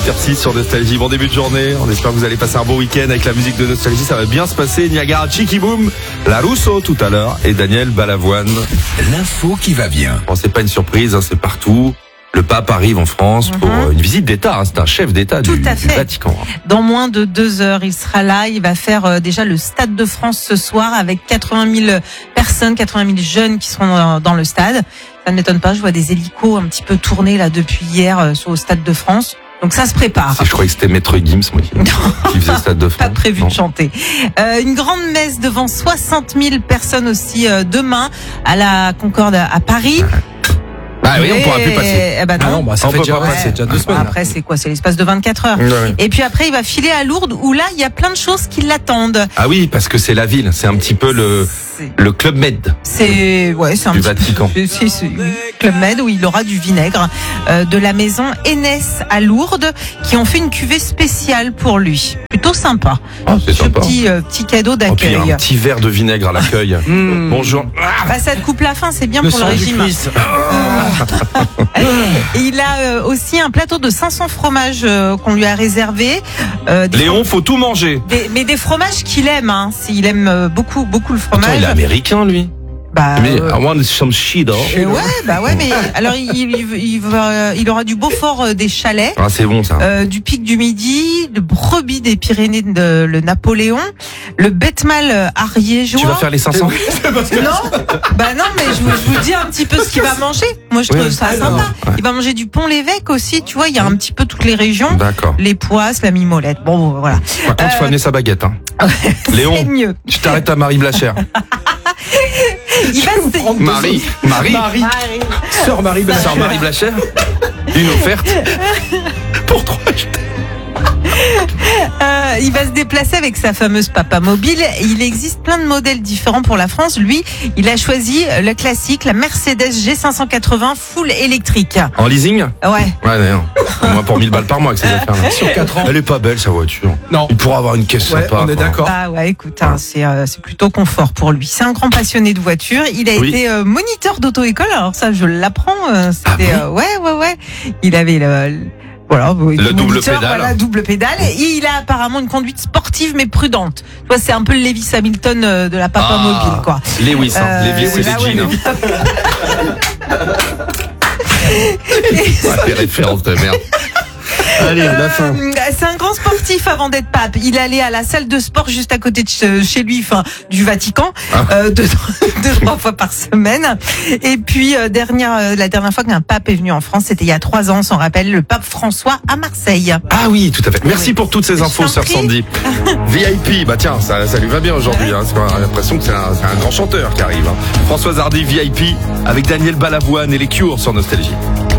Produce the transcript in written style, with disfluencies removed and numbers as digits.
8h06 sur Nostalgie. Bon début de journée. On espère que vous allez passer un bon week-end avec la musique de Nostalgie. Ça va bien se passer. Niagara, Chicky Boom, La Rousseau tout à l'heure et Daniel Balavoine. L'info qui va bien. Bon, c'est pas une surprise, c'est partout. Le pape arrive en France pour une visite d'État. C'est un chef d'État du Vatican. Dans moins de 2 heures, il sera là. Il va faire déjà le Stade de France ce soir avec 80 000 personnes, 80 000 jeunes qui seront dans le stade. Ça ne m'étonne pas. Je vois des hélicos un petit peu tournés là depuis hier au Stade de France. Donc ça se prépare. Je croyais que c'était Maître Gims moi, qui faisait le Stade de France. Pas prévu de chanter. Une grande messe devant 60 000 personnes aussi demain à la Concorde à Paris. Ah oui, on pourra plus passer. Eh ben non. Ça fait déjà 2 semaines. Après, c'est quoi? C'est l'espace de 24 heures. Ouais. Et puis après, il va filer à Lourdes où là, il y a plein de choses qui l'attendent. Ah oui, parce que c'est la ville. C'est un petit peu le Club Med. C'est un du Vatican. C'est Club Med où il aura du vinaigre de la maison Enès à Lourdes qui ont fait une cuvée spéciale pour lui. Plutôt sympa. Ah, c'est sympa. Petit cadeau d'accueil. Un petit verre de vinaigre à l'accueil. Bonjour. Bah, ça te coupe la faim, c'est bien pour le régime. Et il a aussi un plateau de 500 fromages qu'on lui a réservé. Léon, faut tout manger. Mais des fromages qu'il aime. Il aime beaucoup le fromage. Attends, il est américain, lui. Mais I want some cheddar. Mais alors il aura du Beaufort des Chalets. Ah, c'est bon ça. Du Pic du Midi, le brebis des Pyrénées de le Napoléon, le Betmal ariégeois. Tu vas faire les 500? Non, mais je vous dis un petit peu ce qu'il va manger. Moi je trouve ça sympa. Ouais. Il va manger du Pont-l'Évêque aussi, tu vois, il y a un petit peu toutes les régions. D'accord. Les Poisses, la Mimolette. Bon, voilà. Par contre, il faut amener sa baguette. Léon, c'est mieux. tu t'arrêtes à Marie Blachère. Il va se... Marie. Sœur Marie Blachère. Sœur Marie Blachère. Une offerte pour 3. Il va se déplacer avec sa fameuse Papa Mobile. Il existe plein de modèles différents pour la France. Lui, il a choisi le classique, la Mercedes G580 full électrique. En leasing? Ouais. Ouais, d'ailleurs. Au moins pour 1000 balles par mois avec ces affaires-là. Sur 4 ans. Elle est pas belle, sa voiture. Non. Il pourra avoir une caisse sympa. On est d'accord. Ah ouais, écoute, c'est plutôt confort pour lui. C'est un grand passionné de voitures. Il a été moniteur d'auto-école. Alors ça, je l'apprends. C'était ouais. Il avait le double pédale. Voilà, double pédale. Et il a apparemment une conduite sportive mais prudente. Tu vois, c'est un peu le Lewis Hamilton de la Papa Mobile, quoi. Lewis, Lewis, c'est les jeans. Les références de merde. Allez, la fin. C'est un grand sportif avant d'être pape. Il allait à la salle de sport juste à côté de chez lui, du Vatican, 2-3 fois par semaine. Et puis la dernière fois qu'un pape est venu en France, c'était il y a 3 ans. On s'en rappelle, le pape François à Marseille. Ah oui, tout à fait. Merci pour toutes ces infos, sœur Sandy. VIP, bah tiens, ça lui va bien aujourd'hui. On a l'impression que c'est un grand chanteur qui arrive. Françoise Hardy, VIP, avec Daniel Balavoine et les Cures sur Nostalgie.